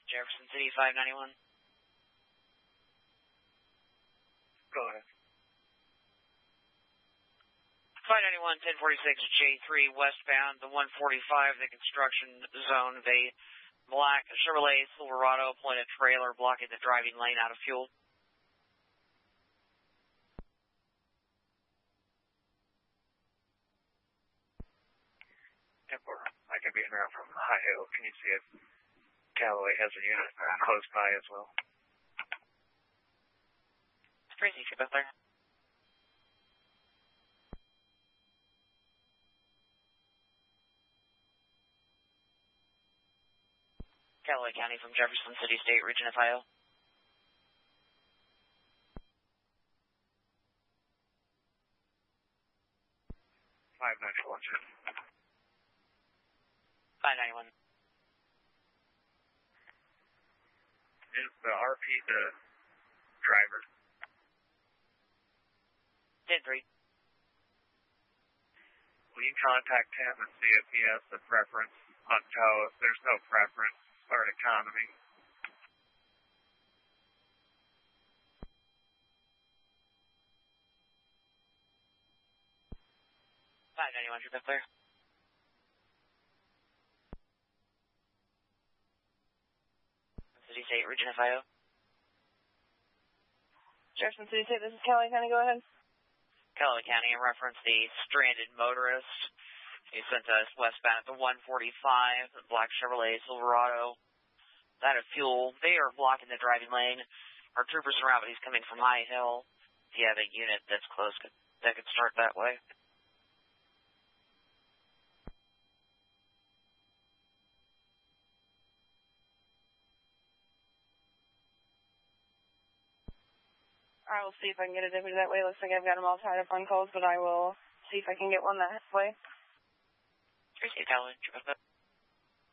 Jefferson City 591. Go ahead. 591, 1046 J3 westbound, the 145, the construction zone of a black Chevrolet Silverado pointed trailer blocking the driving lane out of fuel. Airport. I can be in route from High Hill. Can you see if Callaway has a unit close by as well? It's crazy ship out there. Callaway County from Jefferson City State Region FIO. $591. Is the RP the driver? 10-3. Will you contact him and see if he has the preference on tow? If there's no preference, start economy. $591, you're clear. City State Region FIO. Jefferson City State, this is Callaway County, go ahead. Callaway County, in reference to the stranded motorist. He sent us westbound at the 145, black Chevrolet Silverado. Out of fuel. They are blocking the driving lane. Our troopers are out, but he's coming from High Hill. If you have a unit that's close, that could start that way. I will see if I can get a deputy that way. Looks like I've got them all tied up on calls, but I will see if I can get one that way. Appreciate it, Callaway.